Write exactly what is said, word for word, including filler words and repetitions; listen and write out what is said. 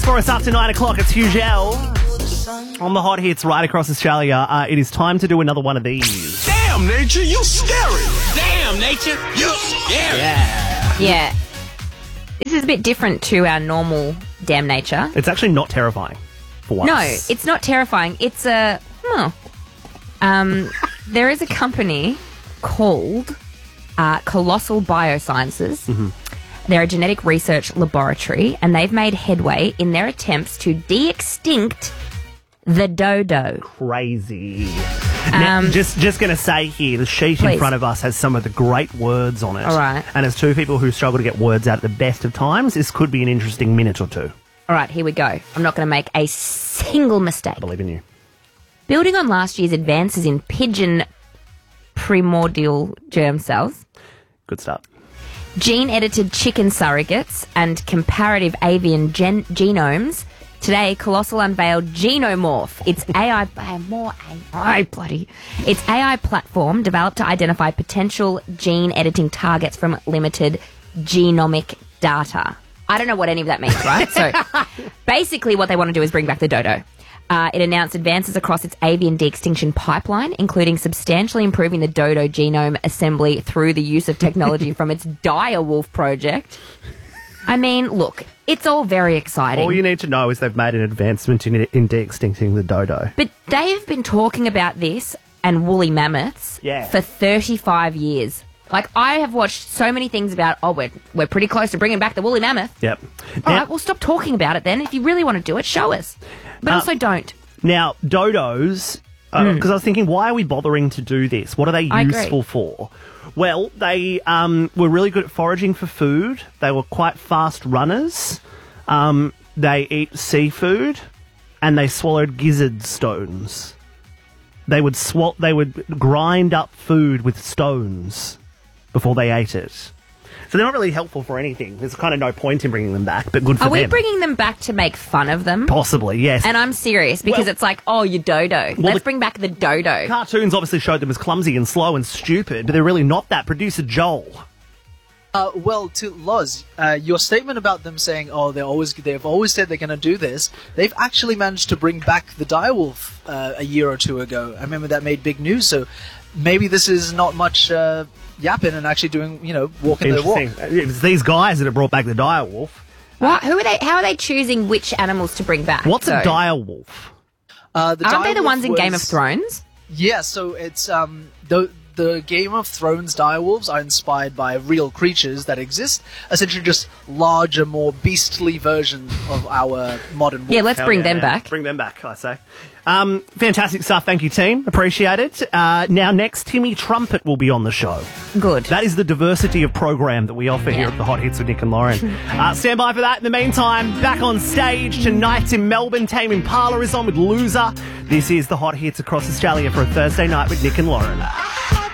for us up to nine o'clock. It's Hugel on the hot hits right across Australia. Uh, it is time to do another one of these. Damn, nature, you scary. Damn, nature, you scary. Yeah. Yeah. This is a bit different to our normal Damn Nature. It's actually not terrifying for once. No, it's not terrifying. It's a... Huh. Um, there is a company called uh, Colossal Biosciences. Mm-hmm. They're a genetic research laboratory, and they've made headway in their attempts to de-extinct the dodo. Crazy. Now, Um, just just going to say here, the sheet please. in front of us has some of the great words on it. All right. And as two people who struggle to get words out at the best of times, this could be an interesting minute or two. All right, here we go. I'm not going to make a single mistake. I believe in you. Building on last year's advances in pigeon primordial germ cells, Good start. gene-edited chicken surrogates, and comparative avian gen- genomes, today Colossal unveiled Genomorph. It's A I... uh, more A I, bloody... It's A I platform developed to identify potential gene-editing targets from limited genomic data. I don't know what any of that means, right? So basically what they want to do is bring back the dodo. Uh, it announced advances across its avian de-extinction pipeline, including substantially improving the dodo genome assembly through the use of technology from its direwolf project. I mean, look, it's all very exciting. All you need to know is they've made an advancement in, in de-extincting the dodo. But they've been talking about this and woolly mammoths Yeah. for thirty-five years. Like, I have watched so many things about, oh, we're, we're pretty close to bringing back the woolly mammoth. Yep. All Now- right, well, stop talking about it then. If you really want to do it, show us. But Uh, also don't. Now, dodos, because I was thinking, why are we bothering to do this? What are they I agree. useful for? Well, they um, were really good at foraging for food. They were quite fast runners. Um, they eat seafood, and they swallowed gizzard stones. They would swal- They would grind up food with stones before they ate it. So they're not really helpful for anything. There's kind of no point in bringing them back, but good for Are we them. bringing them back to make fun of them? Possibly, yes. And I'm serious because Well- it's like, oh, you dodo. Let's the- bring back the dodo. Cartoons obviously showed them as clumsy and slow and stupid, but they're really not that. Producer Joel. Uh, well, to Loz, uh, your statement about them saying, "Oh, they're always they've always said they're going to do this," they've actually managed to bring back the direwolf uh, a year or two ago. I remember that made big news. So maybe this is not much uh, yapping and actually doing, you know, walking their walk. Interesting. It's these guys that have brought back the direwolf. What? Who are they? How are they choosing which animals to bring back? What's though? a direwolf? Uh, the Aren't they the direwolf ones in Game of was- Thrones? Yeah, so it's um the the Game of Thrones direwolves are inspired by real creatures that exist, essentially just larger, more beastly versions of our modern wolf. Yeah, let's Hell bring yeah, them man. back. Bring them back, I say. Um, fantastic stuff. Thank you, team. Appreciate it. Uh, now, next, Timmy Trumpet will be on the show. Good. That is the diversity of program that we offer here Yeah. at the Hot Hits with Nick and Lauren. uh, stand by for that. In the meantime, back on stage tonight in Melbourne, Tame Impala is on with Loser. This is the Hot Hits across Australia for a Thursday night with Nick and Lauren.